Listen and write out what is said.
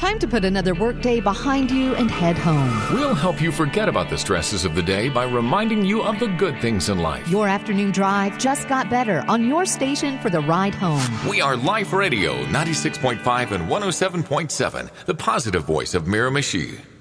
Time to put another workday behind you and head home. We'll help you forget about the stresses of the day by reminding you of the good things in life. Your afternoon drive just got better on your station for the ride home. We are Life Radio 96.5 and 107.7, the positive voice of Miramichi.